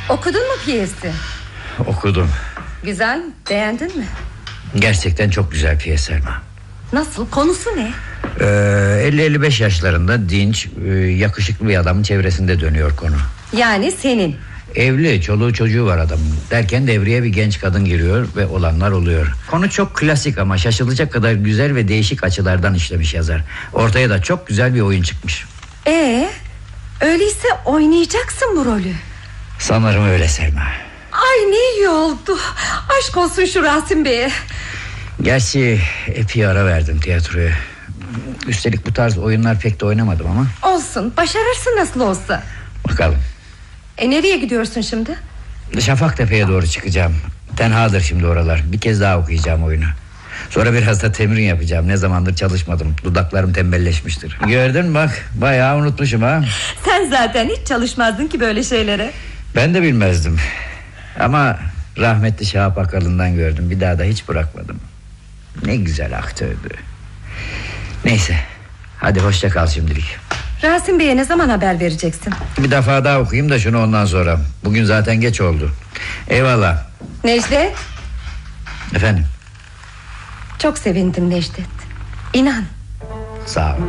Okudun mu piyesi? Okudum. Güzel, beğendin mi? Gerçekten çok güzel piyes Selma. Nasıl, konusu ne? 50-55 yaşlarında dinç, yakışıklı bir adamın çevresinde dönüyor konu. Yani senin. Evli, çoluğu çocuğu var adamın. Derken devreye bir genç kadın giriyor ve olanlar oluyor. Konu çok klasik ama şaşılacak kadar güzel ve değişik açılardan işlemiş yazar. Ortaya da çok güzel bir oyun çıkmış. Öyleyse oynayacaksın bu rolü. Sanırım öyle Selma. Ay ne iyi oldu. Aşk olsun şu Rasim Bey'e. Gerçi epey ara verdim tiyatroya. Üstelik bu tarz oyunlar pek de oynamadım ama. Olsun, başarırsın nasıl olsa. Bakalım. Nereye gidiyorsun şimdi? Şafaktepe'ye doğru çıkacağım. Tenhadır şimdi oralar. Bir kez daha okuyacağım oyunu. Sonra biraz da temrin yapacağım. Ne zamandır çalışmadım. Dudaklarım tembelleşmiştir. Gördün bak, bayağı unutmuşum ha. Sen zaten hiç çalışmazdın ki böyle şeylere. Ben de bilmezdim. Ama rahmetli Şahap Akalın'dan gördüm. Bir daha da hiç bırakmadım. Ne güzel aktördü. Neyse, hadi hoşça kal şimdilik. Rasim Bey'e ne zaman haber vereceksin? Bir defa daha okuyayım da şunu ondan sonra. Bugün zaten geç oldu. Eyvallah. Necdet. Efendim? Çok sevindim Necdet. İnan. Sağ ol.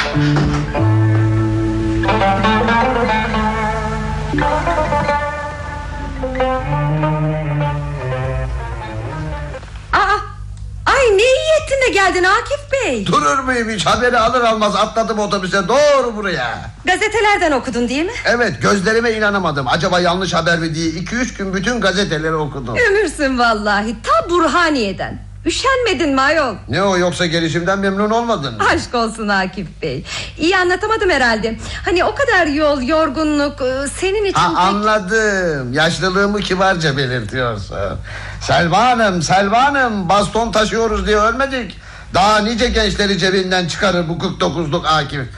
Ay ne iyi ettin de geldin Akif Bey. Durur muyum hiç? Haberi alır almaz atladım otobüse doğru buraya. Gazetelerden okudun değil mi? Evet, gözlerime inanamadım. Acaba yanlış haber mi diye 2-3 gün bütün gazeteleri okudum. Ömürsün vallahi, ta Burhaniye'den. Üşenmedin mi ayol? Ne o, yoksa gelişimden memnun olmadın mı? Aşk olsun Akif Bey. İyi anlatamadım herhalde. Hani o kadar yol, yorgunluk senin için Anladım. Yaşlılığımı kibarca belirtiyorsun. Selva Hanım, baston taşıyoruz diye ölmedik. Daha nice gençleri cebinden çıkarır bu 49'luk Akif.